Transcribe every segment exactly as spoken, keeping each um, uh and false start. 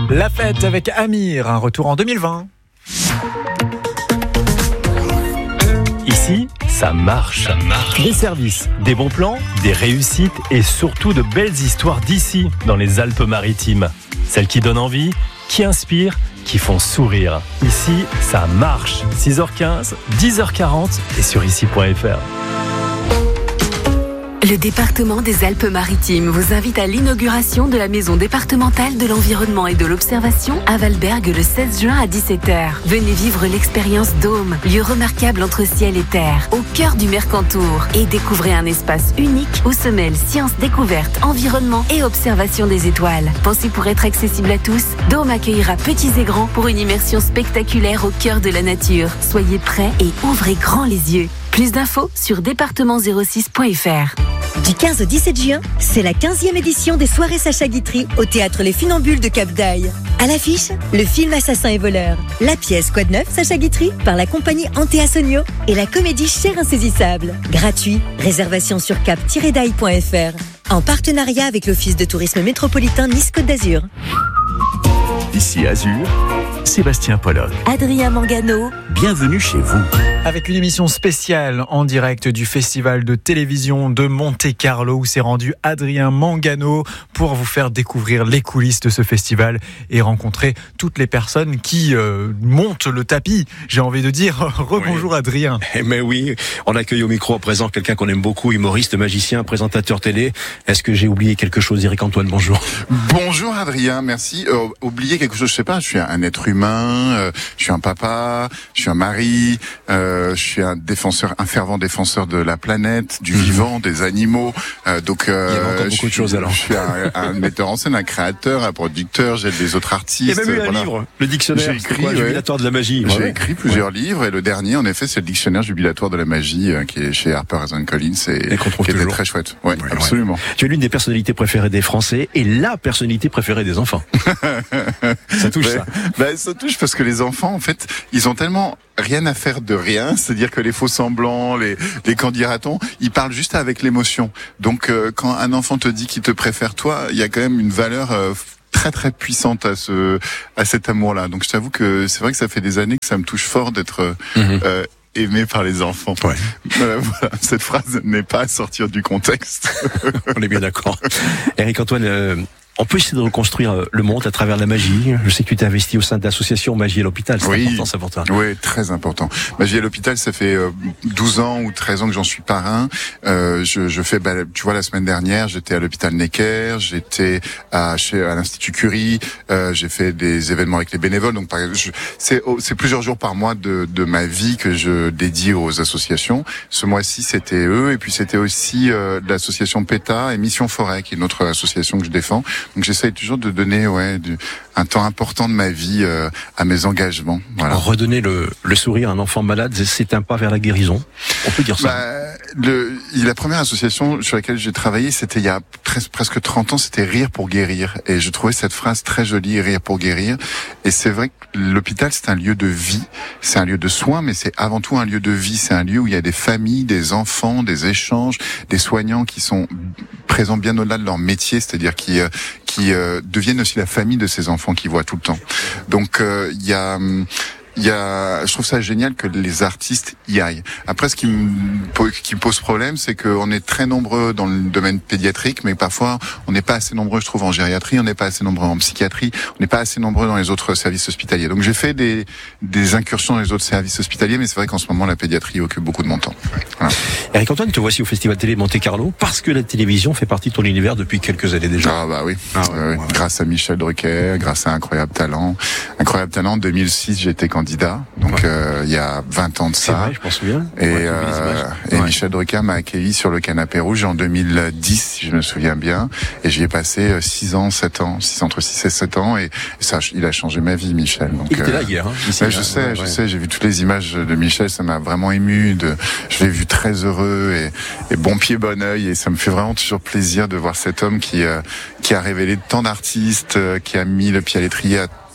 La fête avec Amir, un retour en deux mille vingt. Ici, ça marche. ça marche. Des services, des bons plans, des réussites et surtout de belles histoires d'ici, dans les Alpes-Maritimes. Celles qui donnent envie, qui inspirent, qui font sourire. Ici, ça marche. six heures quinze, dix heures quarante et sur ici point f r. Le département des Alpes-Maritimes vous invite à l'inauguration de la maison départementale de l'environnement et de l'observation à Valberg le seize juin à dix-sept heures. Venez vivre l'expérience Dôme, lieu remarquable entre ciel et terre, au cœur du Mercantour, et découvrez un espace unique où se mêlent sciences, découvertes, environnement et observation des étoiles. Pensez pour être accessible à tous, Dôme accueillera petits et grands pour une immersion spectaculaire au cœur de la nature. Soyez prêts et ouvrez grand les yeux. Plus d'infos sur département zéro six point f r. Du quinze au dix-sept juin, c'est la quinzième édition des soirées Sacha Guitry au théâtre Les Funambules de Cap d'Aille. À l'affiche, le film Assassin et voleur, la pièce Quoi de neuf Sacha Guitry par la compagnie Antea Sonio et la comédie Cher Insaisissable. Gratuit, réservation sur cap tiret daille point f r en partenariat avec l'Office de tourisme métropolitain Nice-Côte d'Azur. Ici Azur, Sébastien Pollock. Adrien Mangano. Bienvenue chez vous. Avec une émission spéciale en direct du festival de télévision de Monte-Carlo où s'est rendu Adrien Mangano pour vous faire découvrir les coulisses de ce festival et rencontrer toutes les personnes qui euh, montent le tapis. J'ai envie de dire rebonjour oui. Adrien. Mais oui, on accueille au micro à présent quelqu'un qu'on aime beaucoup, humoriste, magicien, présentateur télé. Est-ce que j'ai oublié quelque chose, Eric-Antoine? Bonjour. Bonjour Adrien, merci. Euh, oublier quelque chose, je sais pas, je suis un être humain, euh, je suis un papa, je suis un mari, euh, je suis un défenseur, un fervent défenseur de la planète, du mmh. vivant, des animaux. Euh, donc, euh, il y a encore beaucoup suis, de choses alors. Je suis un, un metteur en scène, un créateur, un producteur, j'aide des autres artistes. Il y a même eu un voilà. livre, le dictionnaire. J'ai écrit, quoi, ouais. jubilatoire de la magie. J'ai ouais. écrit plusieurs ouais. livres et le dernier, en effet, c'est le dictionnaire jubilatoire de la magie euh, qui est chez Harper Collins et, et qu'on trouve qui était très chouette. Ouais, ouais absolument. Ouais. Tu es l'une des personnalités préférées des Français et la personnalité préférée des enfants. Ça touche ben, ça. Ben, ça touche parce que les enfants, en fait, ils ont tellement rien à faire de rien, c'est-à-dire que les faux semblants, les, les candidatons, ils parlent juste avec l'émotion. Donc, euh, quand un enfant te dit qu'il te préfère toi, il y a quand même une valeur euh, très très puissante à ce à cet amour-là. Donc, je t'avoue que c'est vrai que ça fait des années que ça me touche fort d'être mm-hmm. euh, aimé par les enfants. Ouais. Euh, voilà, cette phrase n'est pas à sortir du contexte. On est bien d'accord. Eric-Antoine, euh, on peut essayer de reconstruire le monde à travers la magie. Je sais que tu t'es investi au sein de l'association Magie à l'hôpital. C'est oui. important, ça pour toi. Oui, très important. Magie à l'hôpital, ça fait euh, douze ans ou treize ans que j'en suis parrain. Euh, je, je fais, bah, tu vois, la semaine dernière, j'étais à l'hôpital Necker, j'étais à, chez, à l'Institut Curie, euh, j'ai fait des événements avec les bénévoles. Donc, par exemple, je, c'est, c'est plusieurs jours par mois de, de ma vie que je dédie aux associations. Ce mois-ci, c'était eux. Et puis, c'était aussi euh, l'association PETA et Mission Forêt, qui est une autre association que je défends. Donc j'essaye toujours de donner ouais du, un temps important de ma vie euh, à mes engagements. Voilà. Redonner le, le sourire à un enfant malade, c'est un pas vers la guérison. On peut dire ça. Bah, le, la première association sur laquelle j'ai travaillé, c'était il y a presque, presque trente ans, c'était Rire pour guérir. Et je trouvais cette phrase très jolie, Rire pour guérir. Et c'est vrai que l'hôpital, c'est un lieu de vie, c'est un lieu de soins, mais c'est avant tout un lieu de vie. C'est un lieu où il y a des familles, des enfants, des échanges, des soignants qui sont présents bien au-delà de leur métier, c'est-à-dire qui euh, qui euh, deviennent aussi la famille de ces enfants qu'ils voient tout le temps. Donc il euh, y a il y a, je trouve ça génial que les artistes y aillent. Après, ce qui me, qui me pose problème, c'est qu'on est très nombreux dans le domaine pédiatrique, mais parfois, on n'est pas assez nombreux, je trouve, en gériatrie, on n'est pas assez nombreux en psychiatrie, on n'est pas assez nombreux dans les autres services hospitaliers. Donc, j'ai fait des, des incursions dans les autres services hospitaliers, mais c'est vrai qu'en ce moment, la pédiatrie occupe beaucoup de mon temps. Voilà. Eric-Antoine, te voici au Festival Télé Monte-Carlo, parce que la télévision fait partie de ton univers depuis quelques années déjà. Ah, bah oui. Ah, ouais, euh, ouais. Grâce à Michel Drucker, grâce à Incroyable Talent. Incroyable Talent, deux mille six, j'étais candidat. Donc ouais. euh, il y a vingt ans de ça. C'est vrai, je m'en souviens. Et, ouais, euh, et ouais. Michel Drucker m'a accueilli sur le canapé rouge en deux mille dix, si je me souviens bien. Et j'y ai passé six ans, sept ans, six entre six et sept ans. Et, et ça, il a changé ma vie, Michel. Donc, il était là hier. Hein, ici, ouais, je sais, ouais, je ouais. sais. J'ai vu toutes les images de Michel. Ça m'a vraiment ému. De, je l'ai vu très heureux et, et bon pied, bon oeil. Et ça me fait vraiment toujours plaisir de voir cet homme qui, euh, qui a révélé tant d'artistes, euh, qui a mis le pied à l'étrier à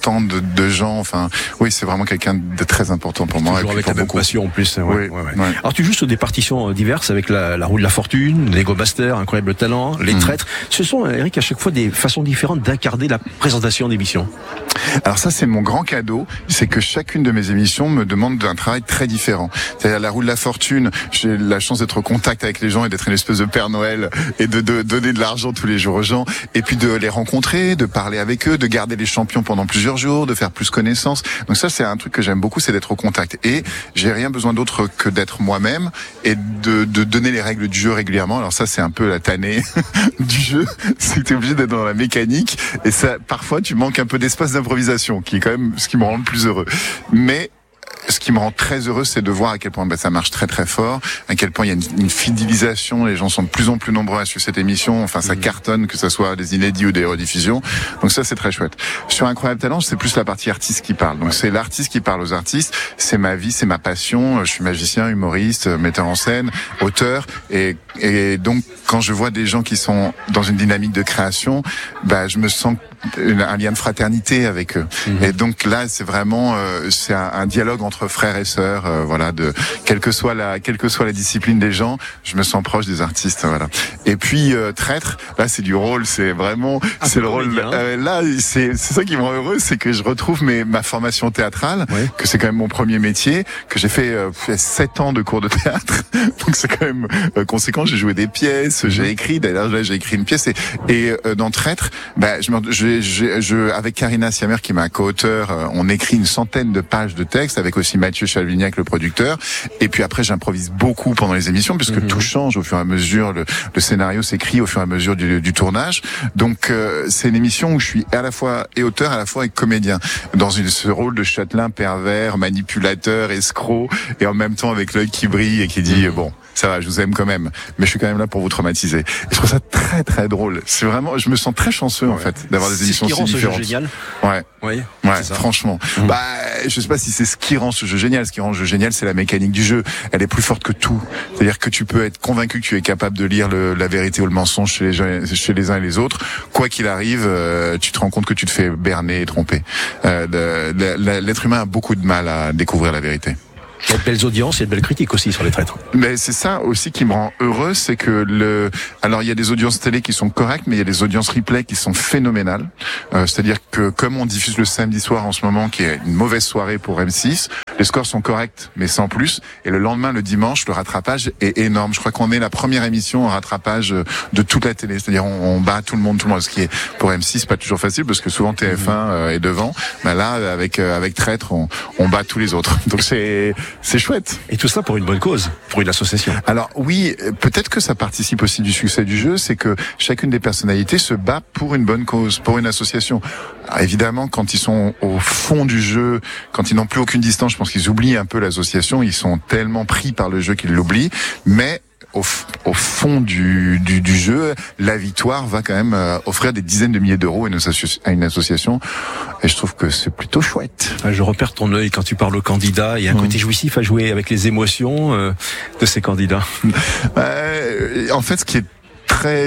autant de, de gens. Enfin, oui, c'est vraiment quelqu'un de très important pour moi. Toujours et avec pour la même beaucoup. passion en plus. Ouais, Oui, ouais, ouais. ouais. Alors tu joues sur des partitions diverses avec la, la roue de la fortune, Lego Master, Incroyable Talent, Les Mm. Traîtres. Ce sont, Eric, à chaque fois des façons différentes d'incarner la présentation d'émissions. Alors ça, c'est mon grand cadeau, c'est que chacune de mes émissions me demande un travail très différent. C'est-à-dire la roue de la fortune, j'ai la chance d'être au contact avec les gens et d'être une espèce de Père Noël et de, de donner de l'argent tous les jours aux gens, et puis de les rencontrer, de parler avec eux, de garder les champions pendant plusieurs jours, de faire plus connaissance. Donc ça, c'est un truc que j'aime beaucoup, c'est d'être au contact. Et j'ai rien besoin d'autre que d'être moi-même et de, de donner les règles du jeu régulièrement. Alors ça, c'est un peu la tannée du jeu, c'est que t'es obligé d'être dans la mécanique, et ça, parfois, tu manques un peu d'espace d'improvisation, qui est quand même ce qui me rend le plus heureux. Mais ce qui me rend très heureux, c'est de voir à quel point ben, ça marche très très fort, à quel point il y a une, une fidélisation, les gens sont de plus en plus nombreux à suivre cette émission, enfin ça mmh. cartonne, que ça soit des inédits ou des rediffusions, donc ça c'est très chouette. Sur Incroyable Talent, c'est plus la partie artiste qui parle, donc c'est l'artiste qui parle aux artistes, c'est ma vie, c'est ma passion, je suis magicien, humoriste, metteur en scène, auteur, et, et donc quand je vois des gens qui sont dans une dynamique de création, bah, je me sens un lien de fraternité avec eux. Mmh. Et donc là, c'est vraiment euh, c'est un, un dialogue entre frères et sœurs. Euh, voilà, de quelle que soit la quelle que soit la discipline des gens, je me sens proche des artistes. Voilà. Et puis euh, Traître, là, c'est du rôle. C'est vraiment ah, c'est le rôle. Euh, là, c'est c'est ça qui me rend heureux, c'est que je retrouve mes ma formation théâtrale, oui. que c'est quand même mon premier métier, que j'ai fait euh, sept ans de cours de théâtre. Donc c'est quand même euh, conséquent. J'ai joué des pièces, mmh. j'ai écrit. D'ailleurs, là, j'ai écrit une pièce. Et, et euh, dans Traître, bah, je me je Je, je, avec Karina Siamer qui est ma co-auteur, euh, on écrit une centaine de pages de texte, avec aussi Mathieu Chalvignac, le producteur. Et puis après, j'improvise beaucoup pendant les émissions, puisque mmh. tout change au fur et à mesure. Le, le scénario s'écrit au fur et à mesure du, du tournage. Donc, euh, c'est une émission où je suis à la fois et auteur, à la fois et comédien, dans une, ce rôle de châtelain pervers, manipulateur, escroc, et en même temps avec l'œil qui brille et qui dit mmh. bon. Ça va, je vous aime quand même, mais je suis quand même là pour vous traumatiser. Et je trouve ça très très drôle. C'est vraiment, je me sens très chanceux en ouais. fait d'avoir des émissions si différentes. C'est ce qui rend ce jeu génial. Ouais, oui, ouais, franchement. Mmh. Bah, je sais pas si c'est ce qui rend ce jeu génial. Ce qui rend le jeu génial, c'est la mécanique du jeu. Elle est plus forte que tout. C'est-à-dire que tu peux être convaincu que tu es capable de lire le, la vérité ou le mensonge chez les gens, chez les uns et les autres. Quoi qu'il arrive, euh, tu te rends compte que tu te fais berner et tromper. Euh, le, le, l'être humain a beaucoup de mal à découvrir la vérité. Il y a de belles audiences et de belles critiques aussi sur Les Traîtres. Mais c'est ça aussi qui me rend heureux, c'est que le, alors il y a des audiences télé qui sont correctes, mais il y a des audiences replay qui sont phénoménales. Euh, c'est-à-dire que comme on diffuse le samedi soir en ce moment, qui est une mauvaise soirée pour M six, les scores sont corrects, mais sans plus. Et le lendemain, le dimanche, le rattrapage est énorme. Je crois qu'on est la première émission en rattrapage de toute la télé. C'est-à-dire on, on bat tout le monde, tout le monde. Ce qui est pour M six pas toujours facile parce que souvent T F un euh, est devant. Mais là, avec euh, avec Traître, on, on bat tous les autres. Donc c'est c'est chouette. Et tout ça pour une bonne cause, pour une association. Alors oui, peut-être que ça participe aussi du succès du jeu, c'est que chacune des personnalités se bat pour une bonne cause, pour une association. Alors évidemment, quand ils sont au fond du jeu, quand ils n'ont plus aucune distance, je pense qu'ils oublient un peu l'association, ils sont tellement pris par le jeu qu'ils l'oublient, mais Au, au fond du, du, du jeu, la victoire va quand même euh, offrir des dizaines de milliers d'euros à une, associ- à une association. Et je trouve que c'est plutôt chouette. Je repère ton œil quand tu parles aux candidats. Il y a un mmh. côté jouissif à jouer avec les émotions euh, de ces candidats. Euh, en fait, ce qui est très...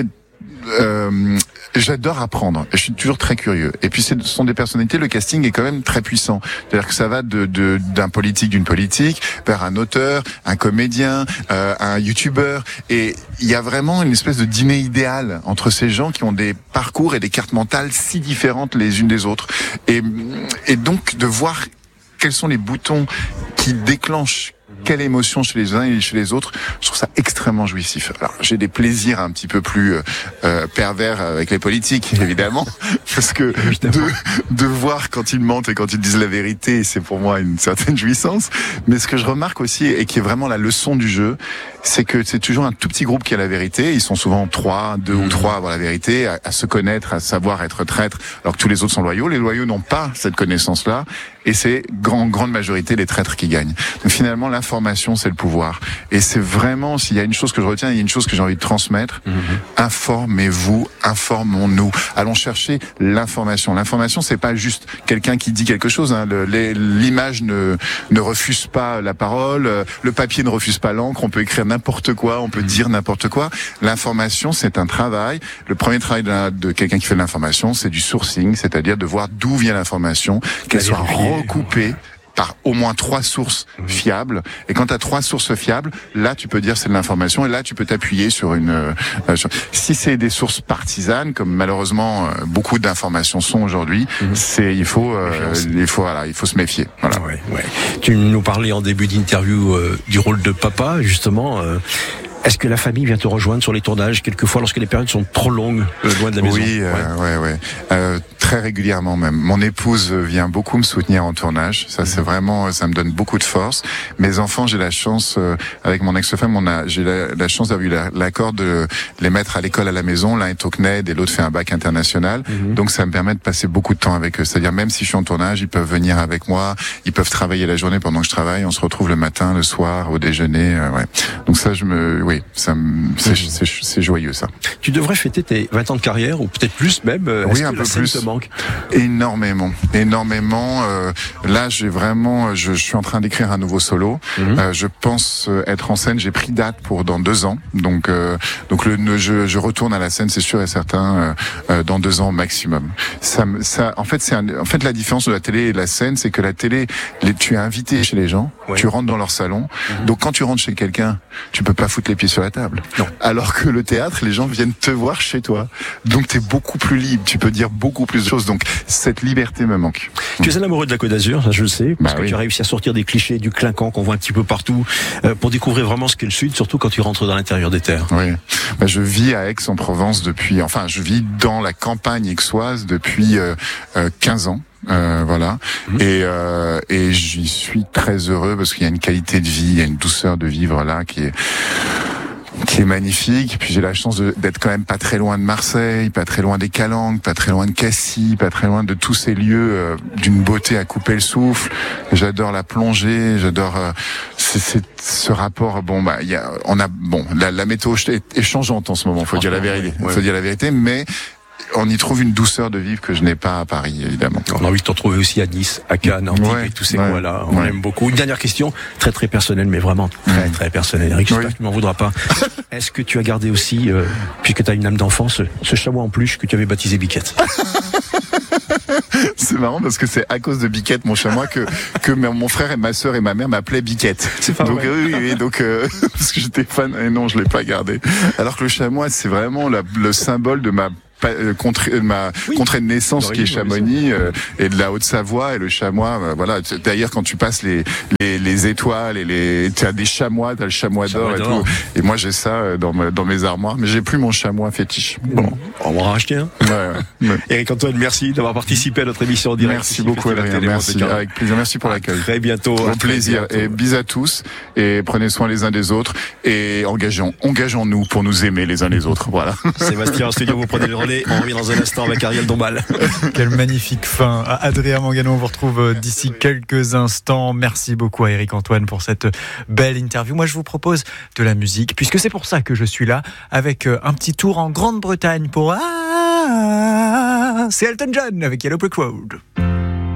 Euh, j'adore apprendre. Je suis toujours très curieux. Et puis, ce sont des personnalités. Le casting est quand même très puissant. C'est-à-dire que ça va de, de d'un politique, d'une politique, vers un auteur, un comédien, euh, un youtubeur. Et il y a vraiment une espèce de dîner idéal entre ces gens qui ont des parcours et des cartes mentales si différentes les unes des autres. Et, et donc de voir quels sont les boutons qui déclenchent quelle émotion chez les uns et chez les autres, je trouve ça extrêmement jouissif. Alors, j'ai des plaisirs un petit peu plus euh, pervers avec les politiques, évidemment, parce que de, de voir quand ils mentent et quand ils disent la vérité, c'est pour moi une certaine jouissance. Mais ce que je remarque aussi, et qui est vraiment la leçon du jeu, c'est que c'est toujours un tout petit groupe qui a la vérité. Ils sont souvent trois, deux mmh. ou trois à avoir la vérité, à, à se connaître, à savoir être traître, alors que tous les autres sont loyaux. Les loyaux n'ont pas cette connaissance-là, et c'est grand, grande majorité des traîtres qui gagnent. gagne. Donc finalement, l'information, c'est le pouvoir. Et c'est vraiment, s'il y a une chose que je retiens, il y a une chose que j'ai envie de transmettre, mmh. informez-vous, informons-nous. Allons chercher l'information. L'information, c'est pas juste quelqu'un qui dit quelque chose. Hein. Le, les, l'image ne, ne refuse pas la parole, le papier ne refuse pas l'encre, on peut écrire n'importe quoi, on peut dire n'importe quoi. L'information, c'est un travail. Le premier travail de, de quelqu'un qui fait de l'information, c'est du sourcing, c'est-à-dire de voir d'où vient l'information, qu'elle soit recoupée par au moins trois sources fiables. Et quand tu as trois sources fiables, là, tu peux dire c'est de l'information. Et là, tu peux t'appuyer sur une... Euh, sur... Si c'est des sources partisanes, comme malheureusement euh, beaucoup d'informations sont aujourd'hui, mmh. c'est il faut euh, il faut voilà, il faut se méfier. Voilà. Ouais, ouais. Tu nous parlais en début d'interview euh, du rôle de papa, justement. Euh... Est-ce que la famille vient te rejoindre sur les tournages, quelquefois lorsque les périodes sont trop longues, euh, loin de la maison? Oui, euh, ouais, ouais, ouais. Euh, très régulièrement même. Mon épouse vient beaucoup me soutenir en tournage. Ça, c'est vraiment, ça me donne beaucoup de force. Mes enfants, j'ai la chance, euh, avec mon ex-femme, on a, j'ai la, la chance d'avoir eu la, l'accord de les mettre à l'école à la maison. L'un est au C N E D et l'autre fait un bac international. Mm-hmm. Donc, ça me permet de passer beaucoup de temps avec eux. C'est-à-dire, même si je suis en tournage, ils peuvent venir avec moi. Ils peuvent travailler la journée pendant que je travaille. On se retrouve le matin, le soir, au déjeuner. Euh, ouais. Donc ça, je me, oui, ça me, c'est, mm-hmm. c'est, c'est, c'est joyeux, ça. Tu devrais fêter tes vingt ans de carrière, ou peut-être plus même. Est-ce oui, que un la peu scène plus. te manque? Énormément, énormément. Euh, là, j'ai vraiment, je, je suis en train d'écrire un nouveau solo. Mm-hmm. Euh, je pense être en scène. J'ai pris date pour dans deux ans. Donc, euh, donc le, je, je retourne à la scène, c'est sûr et certain, euh, dans deux ans maximum. Ça, ça, en fait, c'est un, en fait la différence de la télé et de la scène, c'est que la télé, les, tu es invité chez les gens, ouais. tu rentres dans leur salon. Mm-hmm. Donc, quand tu rentres chez quelqu'un, tu peux pas foutre les pieds sur la table. Non. Alors que le théâtre, les gens viennent te voir chez toi. Donc, t'es beaucoup plus libre. Tu peux dire beaucoup plus de choses. Donc, cette liberté me manque. Tu es un amoureux de la Côte d'Azur, ça je le sais, parce bah que oui. tu as réussi à sortir des clichés du clinquant qu'on voit un petit peu partout, euh, pour découvrir vraiment ce qu'est le Sud, surtout quand tu rentres dans l'intérieur des terres. Oui, bah, je vis à Aix-en-Provence depuis, enfin, je vis dans la campagne aixoise depuis euh, euh, quinze ans. Euh, voilà, mmh. et euh, et j'y suis très heureux parce qu'il y a une qualité de vie, il y a une douceur de vivre là qui est qui est magnifique. Puis j'ai la chance de, d'être quand même pas très loin de Marseille, pas très loin des Calanques, pas très loin de Cassis, pas très loin de tous ces lieux euh, d'une beauté à couper le souffle. J'adore la plongée, j'adore euh, c'est, c'est, ce rapport. Bon bah il y a, on a bon la, la météo est, est changeante en ce moment. Faut dire la vérité. Ouais. Faut dire la vérité, mais on y trouve une douceur de vivre que je n'ai pas à Paris, évidemment. On a envie de t'en trouver aussi à Nice, à Cannes, Antibes ouais, et tous ces ouais, coins-là. On ouais. aime beaucoup. Une dernière question, très très personnelle, mais vraiment très très personnelle. Eric, j'espère oui. que tu m'en voudras pas. Est-ce que tu as gardé aussi, euh, puisque tu as une âme d'enfant, ce, ce chamois en peluche que tu avais baptisé Biquette? C'est marrant parce que c'est à cause de Biquette, mon chamois, que que mon frère et ma sœur et ma mère m'appelaient Biquette. C'est pas donc vrai. oui, oui, donc euh, parce que j'étais fan. Et non, je l'ai pas gardé. Alors que le chamois, c'est vraiment la, le symbole de ma Contre, ma oui. contrée de naissance qui est Chamonix euh, et de la Haute-Savoie et le chamois euh, voilà. D'ailleurs quand tu passes les les, les étoiles et les tu as des chamois, t'as le chamois, chamois d'or, d'or et tout. Et moi j'ai ça dans ma, dans mes armoires, mais j'ai plus mon chamois fétiche. Bon, on va en racheter un. Ouais, ouais, ouais. Eric Antoine, merci d'avoir participé à notre émission en direct. Merci beaucoup Adrien, merci avec plaisir, merci pour l'accueil. Très bientôt. Au plaisir et bis à tous et prenez soin les uns des autres et engageons engageons-nous pour nous aimer les uns les autres. Voilà. Sébastien en studio, vous prenez le relais. On revient dans un instant avec Ariel Dombal. Quelle magnifique fin. Adrien Mangano, on vous retrouve d'ici quelques instants. Merci beaucoup à Eric Antoine pour cette belle interview. Moi, je vous propose de la musique, puisque c'est pour ça que je suis là, avec un petit tour en Grande-Bretagne pour... Ah, c'est Elton John avec Yellow Brick Road.